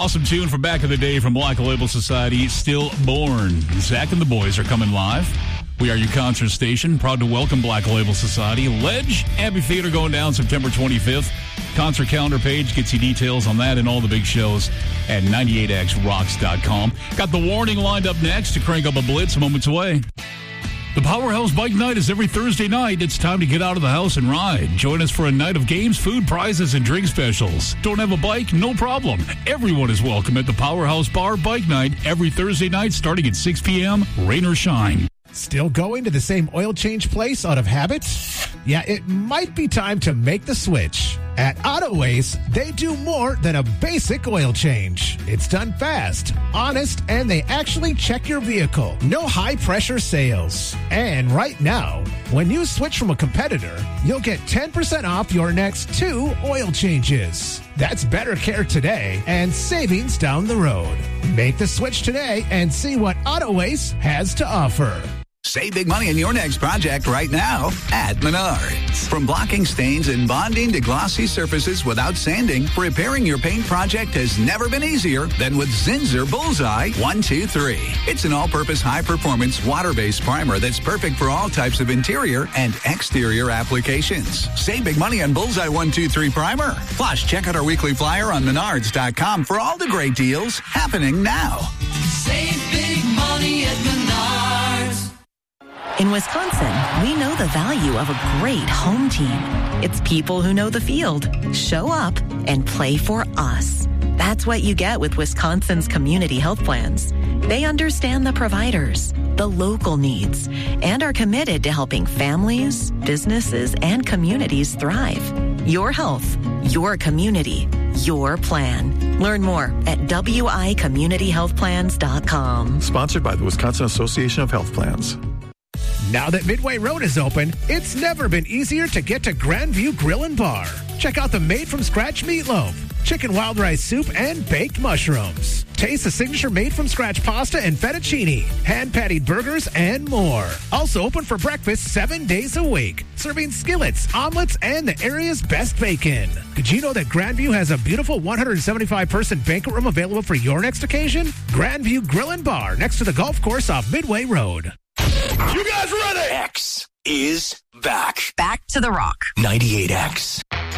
Awesome tune from back in the day from Black Label Society, Stillborn. Zach and the boys are coming live. We are your concert station. Proud to welcome Black Label Society. Ledge Amphitheater going down September 25th. Concert calendar page gets you details on that and all the big shows at 98xrocks.com. Got the warning lined up next to crank up a blitz moments away. The Powerhouse Bike Night is every Thursday night. It's time to get out of the house and ride. Join us for a night of games, food, prizes, and drink specials. Don't have a bike? No problem. Everyone is welcome at the Powerhouse Bar Bike Night every Thursday night starting at 6 p.m., rain or shine. Still going to the same oil change place out of habit? Yeah, it might be time to make the switch. At Autoways, they do more than a basic oil change. It's done fast, honest, and they actually check your vehicle. No high-pressure sales. And right now, when you switch from a competitor, you'll get 10% off your next 2 oil changes. That's better care today and savings down the road. Make the switch today and see what Autoways has to offer. Save big money on your next project right now at Menards. From blocking stains and bonding to glossy surfaces without sanding, repairing your paint project has never been easier than with Zinsser Bullseye 123. It's an all-purpose, high-performance, water-based primer that's perfect for all types of interior and exterior applications. Save big money on Bullseye 123 primer. Plus, check out our weekly flyer on Menards.com for all the great deals happening now. Save big money at Menards. In Wisconsin, we know the value of a great home team. It's people who know the field, show up, and play for us. That's what you get with Wisconsin's community health plans. They understand the providers, the local needs, and are committed to helping families, businesses, and communities thrive. Your health, your community, your plan. Learn more at wicommunityhealthplans.com. Sponsored by the Wisconsin Association of Health Plans. Now that Midway Road is open, it's never been easier to get to Grandview Grill and Bar. Check out the made-from-scratch meatloaf, chicken wild rice soup, and baked mushrooms. Taste the signature made-from-scratch pasta and fettuccine, hand-patted burgers, and more. Also open for breakfast 7 days a week, serving skillets, omelets, and the area's best bacon. Did you know that Grandview has a beautiful 175-person banquet room available for your next occasion? Grandview Grill and Bar, next to the golf course off Midway Road. You guys ready? X is back. Back to the rock. 98X.